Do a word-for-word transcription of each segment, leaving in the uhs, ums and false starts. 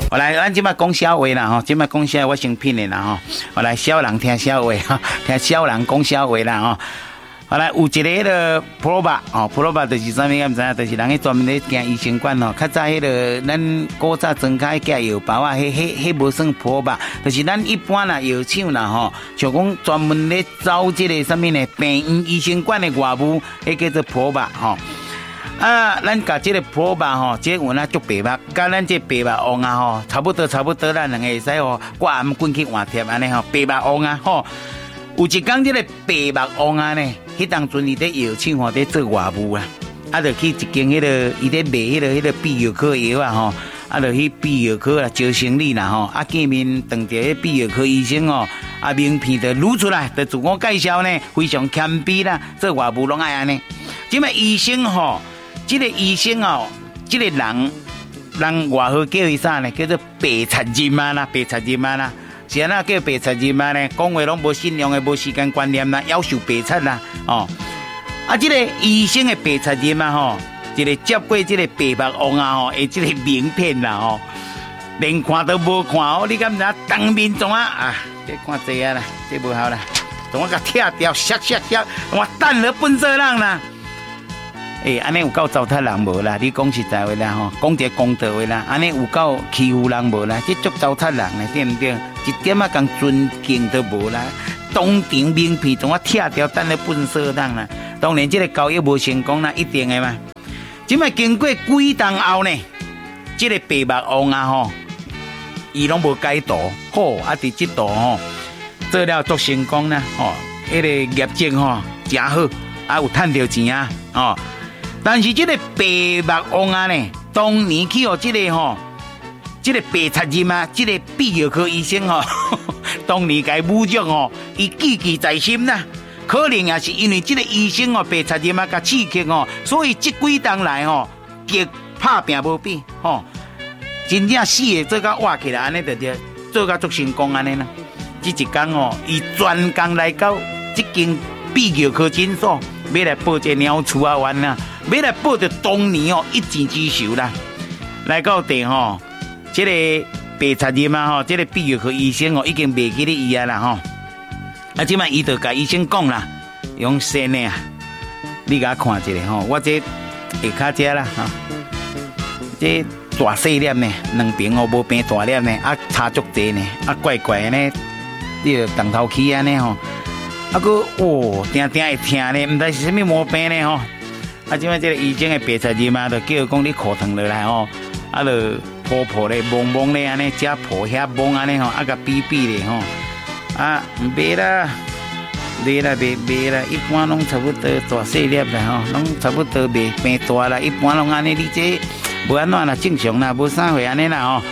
我来，咱即摆讲笑话啦吼，即摆讲笑话我先品的啦吼。我来，小人听笑话哈，听小人讲笑话啦吼。后来有一个迄个普罗巴哦，普罗巴就是啥物也毋知影，就是人迄专门咧行医生馆哦。较早迄个咱古早装开寄药包啊，迄迄迄无算普罗巴，就是咱一般啦药厂啦吼，像讲专门咧走即个啥物呢？病院医生馆的外务，迄叫做普罗巴吼。啊，咱甲即个普罗巴吼，即有那足白目，甲咱即白目王啊吼，差不多差不多，咱两个会使吼，挂暗滚去换贴安尼吼，白目王啊吼。有一天，即个白目王啊呢，迄当阵伊在药厂吼，在做外务啊，啊，就去一间迄个伊在卖迄个迄个泌尿科药啊吼，啊，就去泌尿科啦招生理啦吼，啊，见面当着迄泌尿科医生哦，啊，名片就撸出来，就自我介绍呢，非常谦卑啦，做外务拢爱安尼。即摆医生吼，即个医生哦，即个人，人外号叫伊啥呢？叫做白贼人啊啦，白贼人啊啦。是安那叫白贼人嘛呢？讲话拢无信用的，无时间观念啦，要求白贼啦，哦。啊，这个医生的白贼人嘛吼，一个接过这个白目王啊吼，的这个名片啦吼，连看都无看哦，你敢唔知当面怎啊？啊，这看这啊啦，这无好啦，怎我甲拆掉，削削削，我蛋了笨色人啦。诶、欸，安尼有够糟蹋人无啦？你讲实在话啦吼，讲一个公道话啦，安尼有够欺负人无啦？这足糟蹋人嘞，对唔对？一点啊，讲尊敬都无啦，当场名片怎我拆掉，等咧笨色人啦。当然，这个交易无成功啦，一定的嘛。即摆经过几档后呢，这个白目王啊吼，伊拢无改道，好啊，伫即度吼做了足成功啦，吼，迄、那个业绩吼真好，啊有赚到钱啊，哦。但是这个白目王啊呢，当年去哦，这个吼、哦，这个白贼人啊，这个泌尿科医生吼、哦，当年该侮辱哦，伊记记在心啦。可能也是因为这个医生哦，白贼人啊，甲刺激哦，所以这几档来哦，结拍拼无比吼，真正死的做甲活起来，安尼就对，做甲足成功安尼啦。这一天哦，伊专工来到这间泌尿科诊所，要来报这鸟鼠啊丸啦。要来报着当年哦一箭之仇啦，来到地吼，这个白贼人啊吼，这个泌尿科医生哦已经袂记咧伊啊啦吼，啊即摆伊就甲医生讲啦，用先的啊，你甲我看一下吼，我这下骹遮啦吼，这大细粒呢，两边哦无变大粒呢，啊差足济呢，啊怪怪呢，你个动头起安尼吼，啊个哦定定会疼呢，毋知是啥物毛病呢吼。啊，即摆即个医生的白贼人嘛，就叫伊讲你裤脱落来吼，啊，就破破咧、蒙蒙咧安尼，遮破遐蒙安尼吼，啊，甲比比咧吼，啊，毋袂啦，袂啦，袂袂啦，一般拢差不多大细粒啦吼，拢差不多袂变大啦，一般拢安尼，你这无安怎啦，正常啦，无啥会安尼啦吼。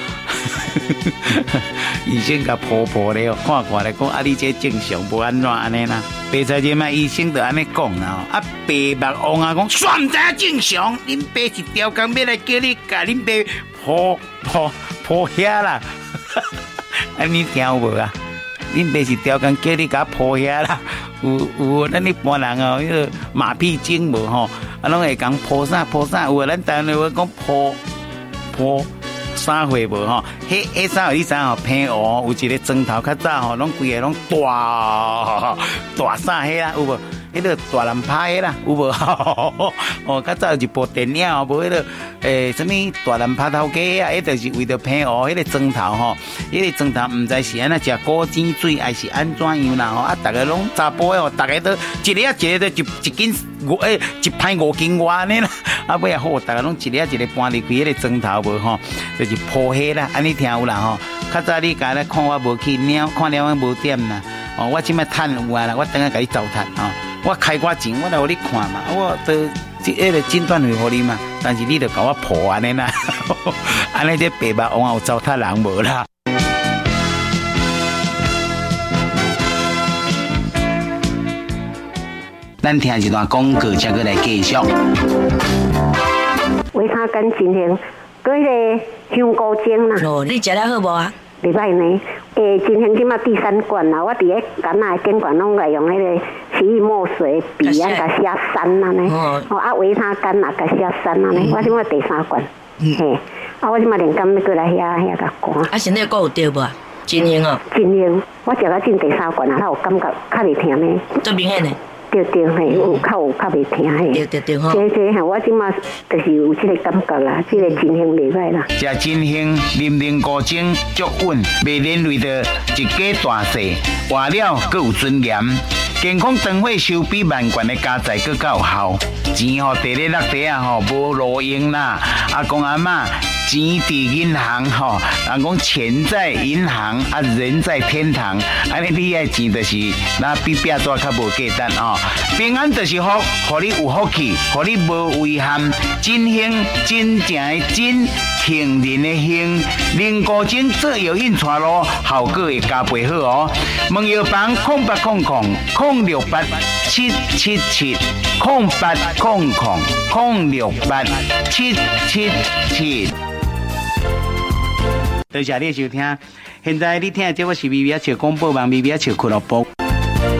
医生甲婆婆咧，看看咧讲，啊，你这正常，无安怎安尼啦。白贼人嘛，医生就安尼讲啦。啊，白目王啊讲，煞唔知正常，恁爸是雕工要来叫你甲恁爸婆婆婆遐啦。啊，你听有无啊？恁爸是雕工叫你甲婆遐啦。有有，咱一般人哦，迄个马屁精无吼，啊，拢会讲婆啥婆啥，有咱台湾话讲婆婆。衫货无吼，迄迄衫你知影吼，平湖有一个砖头较早吼，拢规个拢大大衫迄啦，有无？迄个大蓝拍迄啦，有无？哦，较早有一部电影哦，无迄个诶，什么大蓝拍头家啊？迄就是为着平湖迄个砖头吼，迄个砖头毋知是安那食古井水，还是安怎样啦？吼，啊，逐个拢查甫诶吼，逐个都一个一个都一一斤五诶，一排五斤外安尼啦。啊，尾啊好，逐个拢一个一个搬入去迄个砖头无吼，就是铺迄啦，安尼听有啦吼。较早你家咧看我无去鸟，看了我无点啦。哦，我即摆趁有啊啦，我等下甲你糟蹋哦。我开我钱，我来互你看嘛，我都即迄个诊断费互你嘛，但是你著甲我破安尼啦，安尼这白目王有糟蹋人无啦。咱听一段广告，才过来继续。 维他跟今天嗰個香菇精啦。 哦，你食了好無啊？ 禮拜呢，誒，今天今嘛第三罐啦，我伫咧干那根管拢來用迄個奇異墨水筆啊，甲寫山啊呢，哦啊維他干啊，甲寫山啊呢，我今嘛第三罐，嘿， 啊，我即马连工要过来遐遐甲赶。 啊，现在还有对无啊？真兴哦。 真兴，我食到进第三罐啊，他有感觉较袂疼呢。 最明显的。 对对嘿，有较有较袂疼嘿。 对对对吼。 这这嘿，我即马就是有这个感觉啦，这个真兴袂歹啦。 食真兴，啉啉古精足稳，袂连累着一家大细，活了阁有尊严。健康长寿寿比万贯的家财更较有效，钱吼地咧落地啊吼无路用啦。阿公阿嬷钱伫银行吼，人讲钱在银行啊，人在天堂。安尼你爱钱就是那比壁纸较无价值哦。平安就是福，互你有福气，互你无遗憾。真兴真正的真，幸人的幸，零古精做药引带路，效果会加倍好哦。问药房空八空空空六八七七七空八空空空六八七七七。多谢你收听，现在你听的这个是微微笑广播网，微微笑俱乐部。